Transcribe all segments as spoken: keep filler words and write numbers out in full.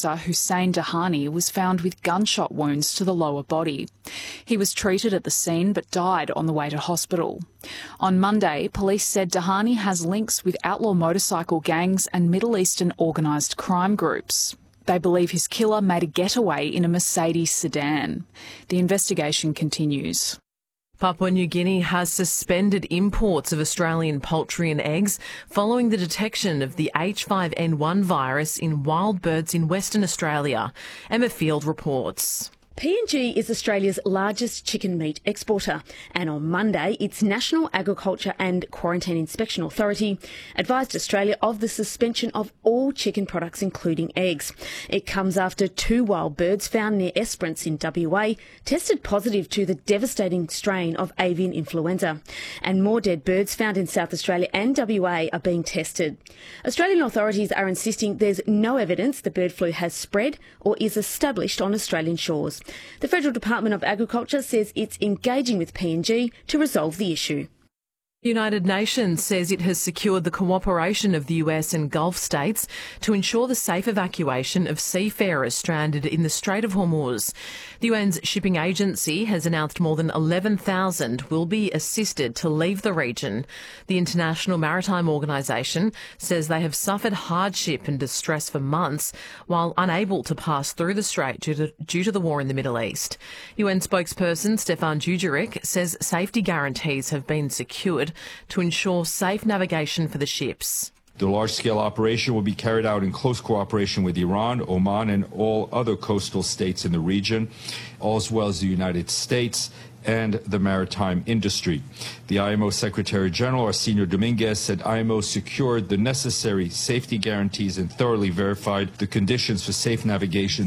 youngster Hussein Dahani was found with gunshot wounds to the lower body. He was treated at the scene but died on the way to hospital. On Monday, police said Dahani has links with outlaw motorcycle gangs and Middle Eastern organised crime groups. They believe his killer made a getaway in a Mercedes sedan. The investigation continues. Papua New Guinea has suspended imports of Australian poultry and eggs following the detection of the H five N one virus in wild birds in Western Australia. Emma Field reports. P and G is Australia's largest chicken meat exporter, and on Monday its National Agriculture and Quarantine Inspection Authority advised Australia of the suspension of all chicken products including eggs. It comes after two wild birds found near Esperance in W A tested positive to the devastating strain of avian influenza, and more dead birds found in South Australia and W A are being tested. Australian authorities are insisting there's no evidence the bird flu has spread or is established on Australian shores. The Federal Department of Agriculture says it's engaging with P and G to resolve the issue. The United Nations says it has secured the cooperation of the U S and Gulf states to ensure the safe evacuation of seafarers stranded in the Strait of Hormuz. The U N's shipping agency has announced more than eleven thousand will be assisted to leave the region. The International Maritime Organisation says they have suffered hardship and distress for months while unable to pass through the strait due to, due to the war in the Middle East. U N spokesperson Stefan Dujarric says safety guarantees have been secured to ensure safe navigation for the ships. The large-scale operation will be carried out in close cooperation with Iran, Oman, and all other coastal states in the region, as well as the United States and the maritime industry. The I M O Secretary General, Arsenio Dominguez, said I M O secured the necessary safety guarantees and thoroughly verified the conditions for safe navigation.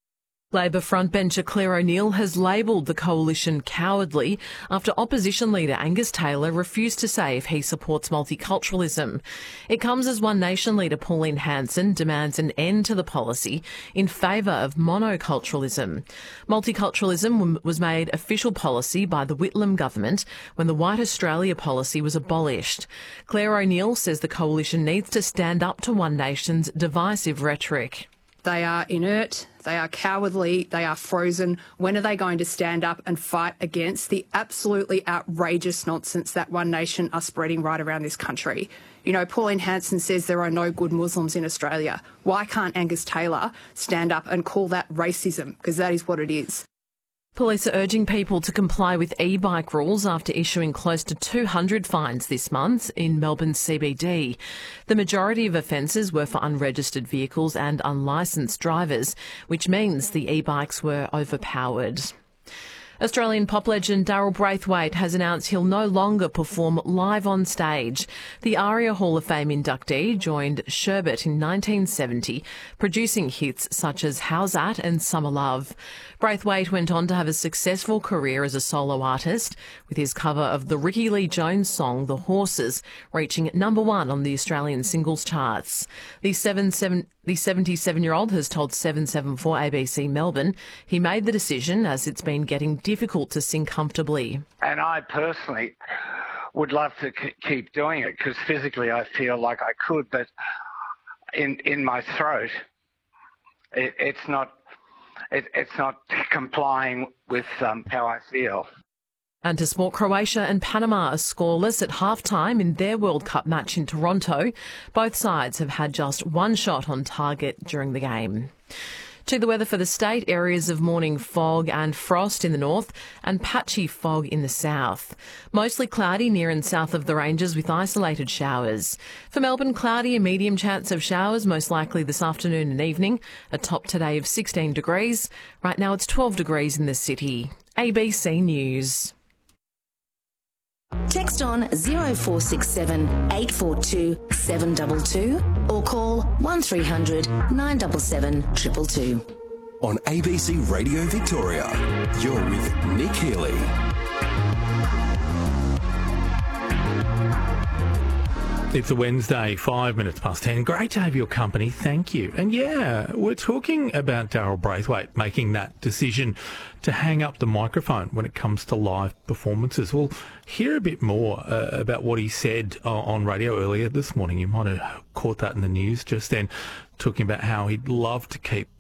Labor frontbencher Claire O'Neill has labelled the coalition cowardly after opposition leader Angus Taylor refused to say if he supports multiculturalism. It comes as One Nation leader Pauline Hanson demands an end to the policy in favour of monoculturalism. Multiculturalism was made official policy by the Whitlam government when the White Australia policy was abolished. Claire O'Neill says the coalition needs to stand up to One Nation's divisive rhetoric. They are inert, they are cowardly, they are frozen. When are they going to stand up and fight against the absolutely outrageous nonsense that One Nation are spreading right around this country? You know, Pauline Hanson says there are no good Muslims in Australia. Why can't Angus Taylor stand up and call that racism? Because that is what it is. Police are urging people to comply with e-bike rules after issuing close to two hundred fines this month in Melbourne's C B D. The majority of offences were for unregistered vehicles and unlicensed drivers, which means the e-bikes were overpowered. Australian pop legend Daryl Braithwaite has announced he'll no longer perform live on stage. The ARIA Hall of Fame inductee joined Sherbet in nineteen seventy, producing hits such as How's That and Summer Love. Braithwaite went on to have a successful career as a solo artist, with his cover of the Ricky Lee Jones song The Horses reaching number one on the Australian singles charts. The seven, seven, the seventy-seven-year-old has told seven seventy-four A B C Melbourne he made the decision as it's been getting difficult to sing comfortably. And I personally would love to c- keep doing it because physically I feel like I could, but in in my throat, it, it's not it, it's not complying with um, how I feel. And to sport, Croatia and Panama are scoreless at half-time in their World Cup match in Toronto. Both sides have had just one shot on target during the game. To the weather for the state, areas of morning fog and frost in the north and patchy fog in the south. Mostly cloudy near and south of the ranges with isolated showers. For Melbourne, cloudy and medium chance of showers, most likely this afternoon and evening. A top today of sixteen degrees. Right now it's twelve degrees in the city. A B C News. Text on zero four six seven eight four two seven two two or call one three hundred nine seven seven two two two. On A B C Radio Victoria, you're with Nick Healy. It's a Wednesday, five minutes past ten. Great to have your company. Thank you. And yeah, we're talking about Daryl Braithwaite making that decision to hang up the microphone when it comes to live performances. We'll hear a bit more uh, about what he said uh, on radio earlier this morning. You might have caught that in the news just then, talking about how he'd love to keep